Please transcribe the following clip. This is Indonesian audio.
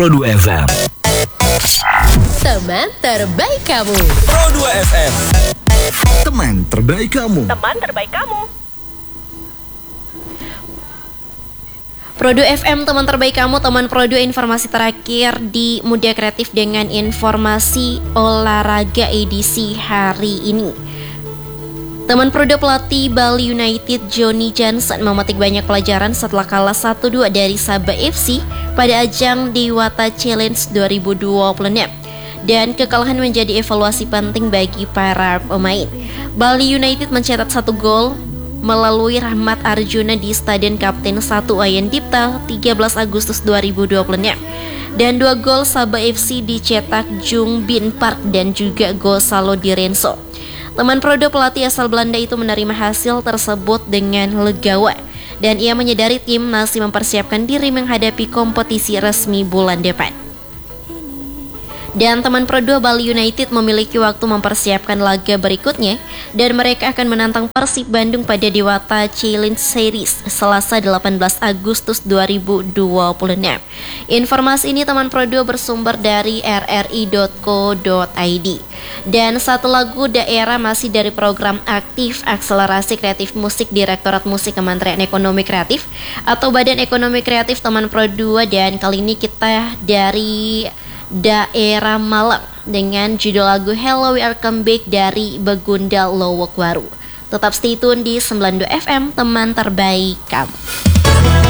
Pro 2 FM. Teman terbaik kamu. Pro 2 FM. Teman terbaik kamu. Teman terbaik kamu. Pro 2 FM, teman terbaik kamu. Teman Pro 2, informasi terakhir di Muda Kreatif dengan informasi olahraga edisi hari ini. Teman Pro 2, pelatih Bali United Johnny Johnson memetik banyak pelajaran setelah kalah 1-2 dari Sabah FC pada ajang Dewata Challenge 2026. Dan kekalahan menjadi evaluasi penting bagi para pemain. Bali United mencetak 1 gol melalui Rahmat Arjuna di Stadion Kapten 1 Wayan Dipta 13 Agustus 2026. Dan 2 gol Sabah FC dicetak Jung Bin Park dan juga Gonzalo Di Renzo. Teman Pro 2, pelatih asal Belanda itu menerima hasil tersebut dengan legawa, dan ia menyadari tim masih mempersiapkan diri menghadapi kompetisi resmi bulan depan. Dan teman Pro 2, Bali United memiliki waktu mempersiapkan laga berikutnya, dan mereka akan menantang Persib Bandung pada Dewata Challenge Series Selasa 18 Agustus 2026. Informasi ini teman Pro 2 bersumber dari rri.co.id. Dan satu lagu daerah masih dari program aktif akselerasi kreatif musik Direktorat Musik Kementerian Ekonomi Kreatif atau Badan Ekonomi Kreatif teman Pro 2, dan kali ini kita dari daerah Malang dengan judul lagu Hello We Are Come Back dari Begunda Lowokwaru. Tetap stay tune di 92 FM, teman terbaik kamu.